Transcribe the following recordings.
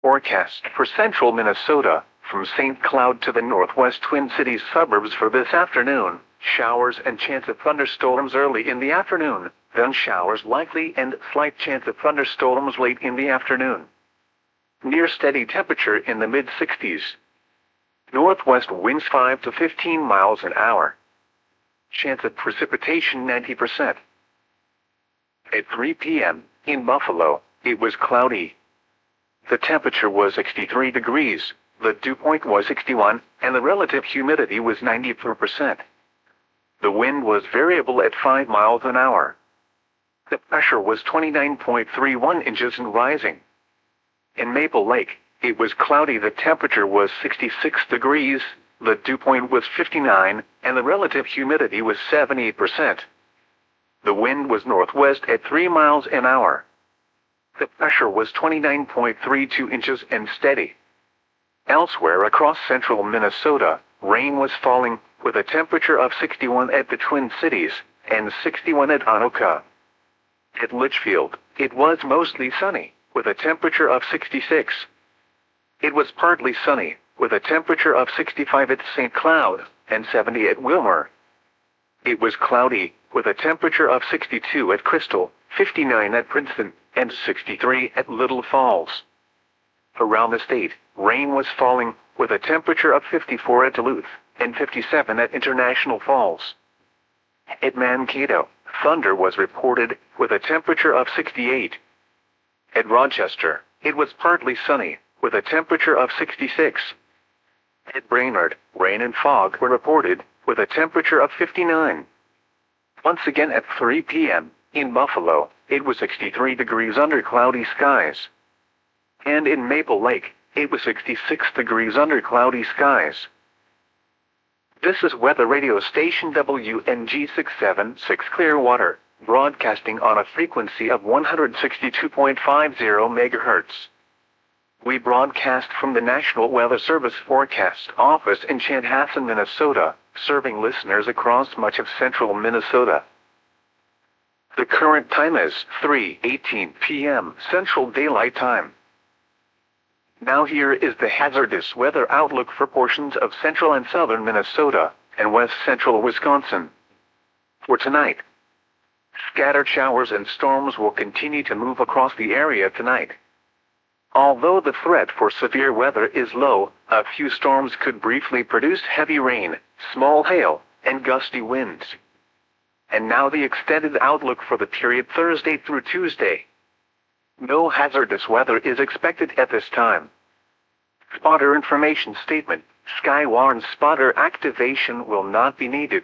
Forecast for central Minnesota, from St. Cloud to the northwest Twin Cities suburbs for this afternoon. Showers and chance of thunderstorms early in the afternoon, then showers likely and slight chance of thunderstorms late in the afternoon. Near steady temperature in the mid-60s. Northwest winds 5 to 15 miles an hour. Chance of precipitation 90%. At 3 p.m., in Buffalo, it was cloudy. The temperature was 63 degrees, the dew point was 61, and the relative humidity was 94%. The wind was variable at 5 miles an hour. The pressure was 29.31 inches and rising. In Maple Lake, it was cloudy. The temperature was 66 degrees, the dew point was 59, and the relative humidity was 78%. The wind was northwest at 3 miles an hour. The pressure was 29.32 inches and steady. Elsewhere across central Minnesota, rain was falling, with a temperature of 61 at the Twin Cities, and 61 at Anoka. At Litchfield, it was mostly sunny, with a temperature of 66. It was partly sunny, with a temperature of 65 at St. Cloud, and 70 at Wilmer. It was cloudy, with a temperature of 62 at Crystal, 59 at Princeton, and 63 at Little Falls. Around the state, rain was falling, with a temperature of 54 at Duluth, and 57 at International Falls. At Mankato, thunder was reported, with a temperature of 68. At Rochester, it was partly sunny, with a temperature of 66. At Brainerd, rain and fog were reported, with a temperature of 59. Once again at 3 p.m., in Buffalo, it was 63 degrees under cloudy skies. And in Maple Lake, it was 66 degrees under cloudy skies. This is weather radio station WNG 676 Clearwater, broadcasting on a frequency of 162.50 MHz. We broadcast from the National Weather Service Forecast Office in Chanhassen, Minnesota, serving listeners across much of central Minnesota. The current time is 3:18 p.m. Central Daylight Time. Now here is the hazardous weather outlook for portions of central and southern Minnesota, and west central Wisconsin. For tonight, scattered showers and storms will continue to move across the area tonight. Although the threat for severe weather is low, a few storms could briefly produce heavy rain, small hail, and gusty winds. And now the extended outlook for the period Thursday through Tuesday. No hazardous weather is expected at this time. Spotter information statement: Skywarn spotter activation will not be needed.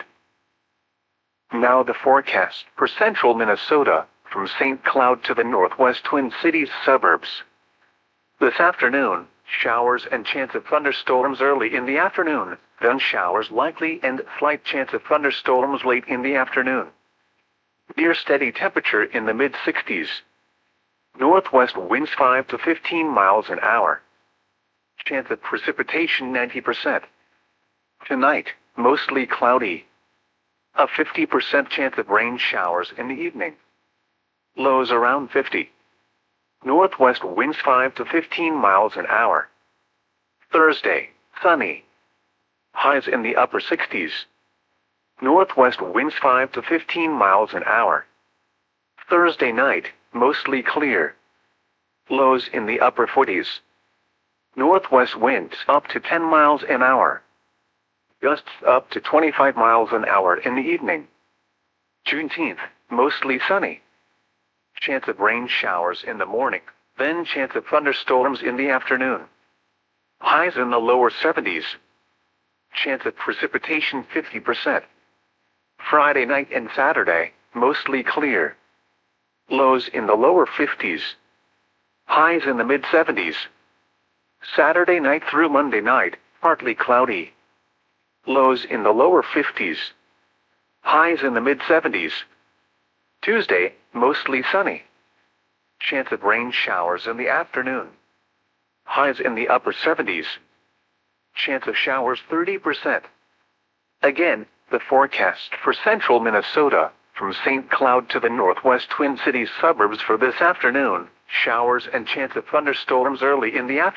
Now the forecast for central Minnesota, from St. Cloud to the northwest Twin Cities suburbs. This afternoon, showers and chance of thunderstorms early in the afternoon, then showers likely and slight chance of thunderstorms late in the afternoon. Near steady temperature in the mid-60s. Northwest winds 5 to 15 miles an hour. Chance of precipitation 90%. Tonight, mostly cloudy. A 50% chance of rain showers in the evening. Lows around 50. Northwest winds 5 to 15 miles an hour. Thursday, sunny. Highs in the upper 60s. Northwest winds 5 to 15 miles an hour. Thursday night, mostly clear. Lows in the upper 40s. Northwest winds up to 10 miles an hour. Gusts up to 25 miles an hour in the evening. Juneteenth, mostly sunny. Chance of rain showers in the morning, then chance of thunderstorms in the afternoon. Highs in the lower 70s. Chance of precipitation 50%. Friday night and Saturday, mostly clear. Lows in the lower 50s. Highs in the mid-70s. Saturday night through Monday night, partly cloudy. Lows in the lower 50s. Highs in the mid-70s. Tuesday, mostly sunny. Chance of rain showers in the afternoon. Highs in the upper 70s. Chance of showers 30%. Again, the forecast for central Minnesota, from St. Cloud to the northwest Twin Cities suburbs for this afternoon. Showers and chance of thunderstorms early in the afternoon.